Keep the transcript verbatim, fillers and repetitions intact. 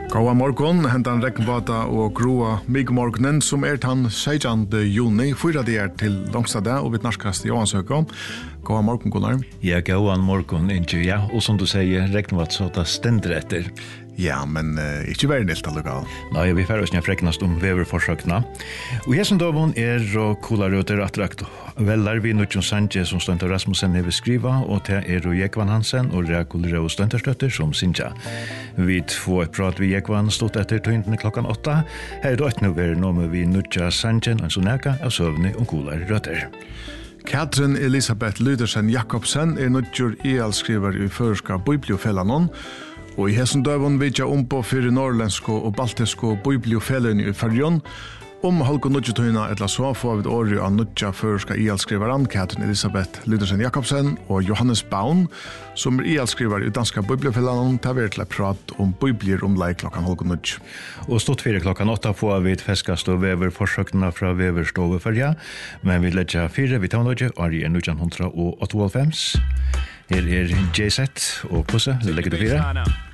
Gåa morgon, hentan regnbata og groa migmorgnen som er tan sjettande juni, fyra dier til Långstad og vid narskast i Johansøka. Gåa morgon, Gunnar. Ja, gåa morgon, Inge, ja. Og som du sier, regnvat så det stender etter. Ja, men uh, ikke vær nilt allukal. Nei, vi får oss nja freknast om veverforsøkna. Og hessen dovon er og kolarøter attrakt velar vi nutjon sanje som Støntar Rasmussen hever skriva, og det er og Jekvan Hansen og Rekul Rau Støntarstøtter som sinja. Vi får et prat vi Jekvan stått etter tøyntene klokkan åtta. Her er det åttene være nå med vi nutja sanjen og soneka av søvne og kolarøter. Katrin Elisabeth Lydersen Jakobsen er nutjur E L-skriver i føreska Bibliofellanon, og i hessen døvun vidja om på fyrir norrlensko og baltisko bibliofellene i Färjön. Om halko nutjetøyna etla så får vi året av nutja føreska E L-skriveran Katrin Elisabeth Lydersen Jakobsen og Johannes Baun, som er E L-skriver i danska bibliofellanon, tar vi til å prate om biblier om lei klokkan halko nutj. Og stått fire klokkan åtta får vi et feskast og vever forsøkene fra veverstove førja, men vi ledger fire vi tar nødje, og er nitton åttiofem. Her er J Z og Pusse, det legger du fire.